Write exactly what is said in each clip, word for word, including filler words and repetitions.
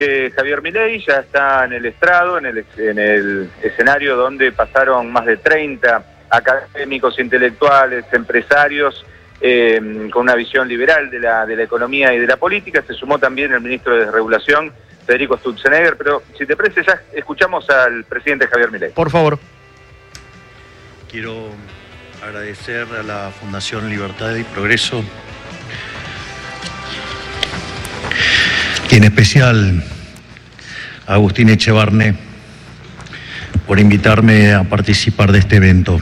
Eh, Javier Milei ya está en el estrado, en el, en el escenario donde pasaron más de treinta académicos, intelectuales, empresarios, eh, con una visión liberal de la, de la economía y de la política. Se sumó también el ministro de Desregulación, Federico Sturzenegger, pero si te parece ya escuchamos al presidente Javier Milei. Por favor. Quiero agradecer a la Fundación Libertad y Progreso, y en especial a Agustín Echevarne, por invitarme a participar de este evento.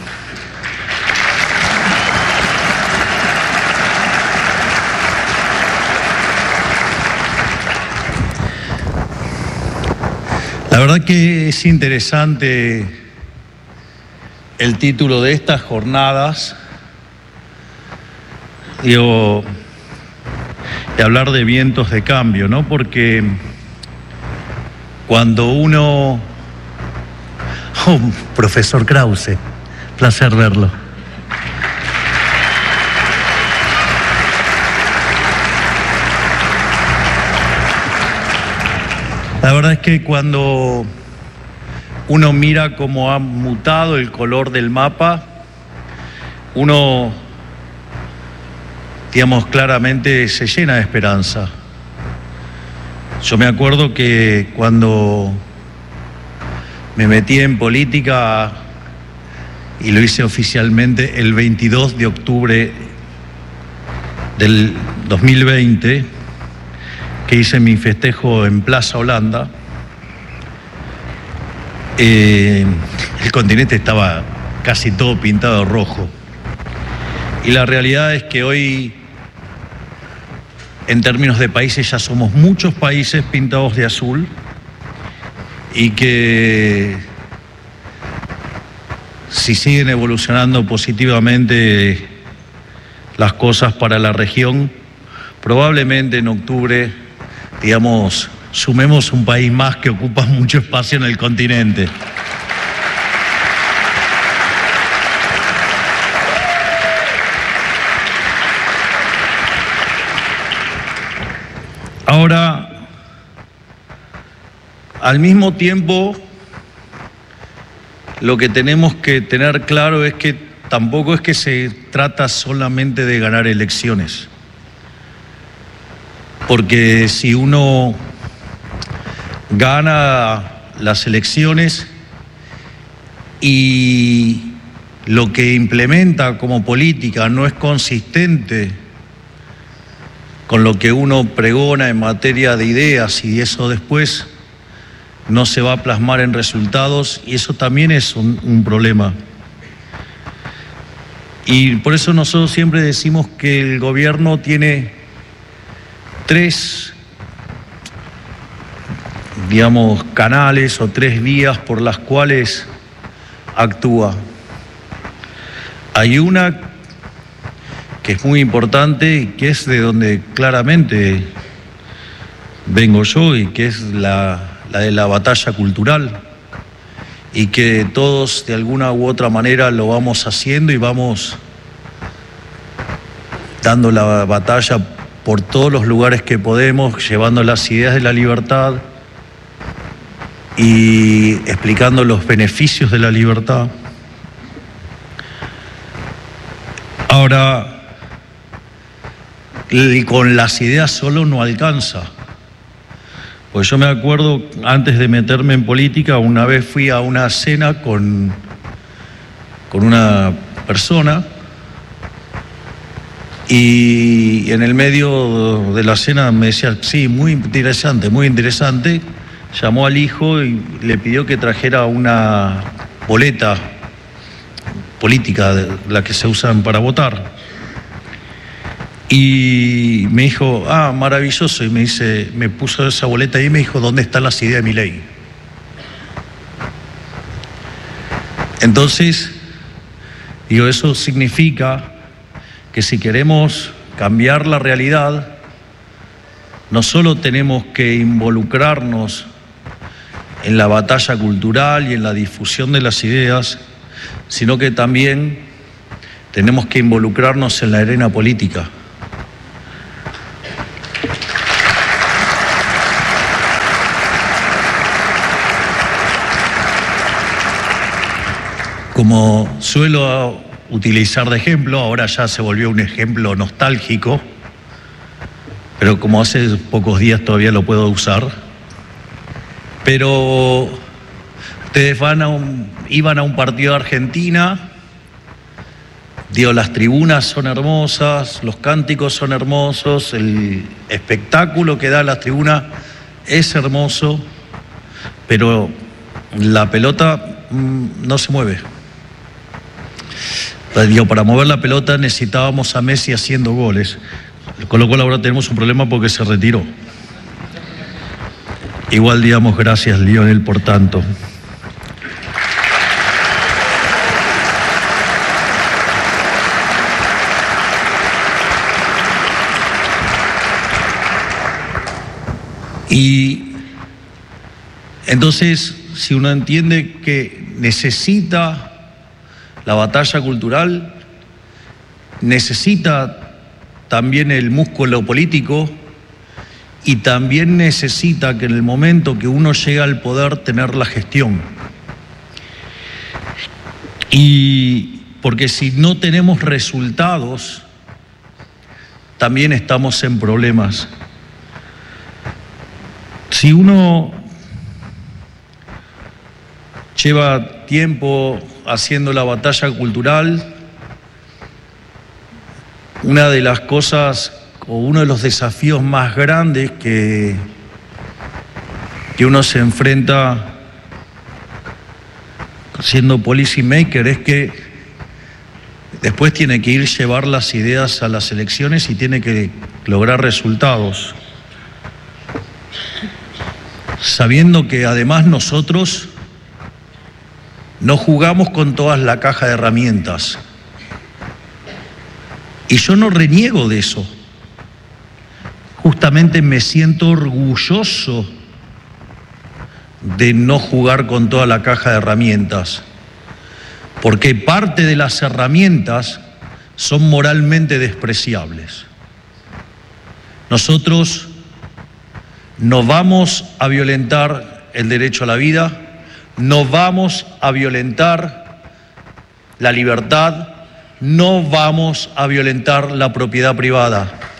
La verdad que es interesante el título de estas jornadas, digo, de hablar de vientos de cambio, ¿no? Porque cuando uno... Oh, profesor Krause, placer verlo. La verdad es que cuando uno mira cómo ha mutado el color del mapa, uno, digamos, claramente se llena de esperanza. Yo me acuerdo que cuando me metí en política, y lo hice oficialmente el veintidós de octubre del dos mil veinte, que hice mi festejo en Plaza Holanda, eh, el continente estaba casi todo pintado rojo. Y la realidad es que hoy, en términos de países, ya somos muchos países pintados de azul, y que si siguen evolucionando positivamente las cosas para la región, probablemente en octubre, digamos, sumemos un país más que ocupa mucho espacio en el continente. Ahora, al mismo tiempo, lo que tenemos que tener claro es que tampoco es que se trata solamente de ganar elecciones. Porque si uno gana las elecciones y lo que implementa como política no es consistente con lo que uno pregona en materia de ideas, y eso después no se va a plasmar en resultados, y eso también es un, un problema. Y por eso nosotros siempre decimos que el gobierno tiene tres, digamos, canales o tres vías por las cuales actúa. Hay una que es muy importante y que es de donde claramente vengo yo, y que es la la de la batalla cultural, y que todos de alguna u otra manera lo vamos haciendo y vamos dando la batalla por todos los lugares que podemos, llevando las ideas de la libertad y explicando los beneficios de la libertad. Ahora, y con las ideas solo no alcanza. Pues yo me acuerdo, antes de meterme en política, una vez fui a una cena con, con una persona, y en el medio de la cena me decía, sí, muy interesante, muy interesante. Llamó al hijo y le pidió que trajera una boleta política, la que se usan para votar. Y me dijo, ah, maravilloso, y me dice, me puso esa boleta ahí y me dijo, ¿dónde están las ideas de Milei? Entonces, digo, eso significa que si queremos cambiar la realidad, no solo tenemos que involucrarnos en la batalla cultural y en la difusión de las ideas, sino que también tenemos que involucrarnos en la arena política. como suelo utilizar de ejemplo, ahora ya se volvió un ejemplo nostálgico, pero como hace pocos días todavía lo puedo usar, pero ustedes van a un, iban a un partido de Argentina, digo, las tribunas son hermosas, los cánticos son hermosos, el espectáculo que da la tribuna es hermoso, pero la pelota mmm, no se mueve. Digo, para mover la pelota necesitábamos a Messi haciendo goles, con lo cual ahora tenemos un problema porque se retiró. Igual digamos gracias, Lionel, por tanto. Y entonces, si uno entiende que necesita la batalla cultural, necesita también el músculo político y también necesita que en el momento que uno llega al poder tener la gestión. Y porque si no tenemos resultados, también estamos en problemas. Si uno lleva tiempo haciendo la batalla cultural, una de las cosas o uno de los desafíos más grandes que, que uno se enfrenta siendo policy maker es que después tiene que ir llevar las ideas a las elecciones y tiene que lograr resultados, sabiendo que además nosotros no jugamos con toda la caja de herramientas. Y yo no reniego de eso. Justamente me siento orgulloso de no jugar con toda la caja de herramientas, porque parte de las herramientas son moralmente despreciables. Nosotros no vamos a violentar el derecho a la vida, no vamos a violentar la libertad, no vamos a violentar la propiedad privada.